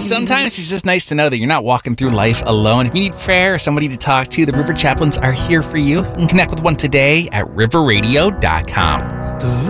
Sometimes it's just nice to know that you're not walking through life alone. If you need prayer or somebody to talk to, the River Chaplains are here for you. You can connect with one today at riverradio.com.